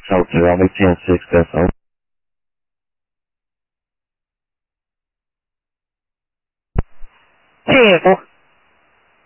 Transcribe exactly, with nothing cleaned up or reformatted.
Delta, I'll make ten six, that's all. Vehicle.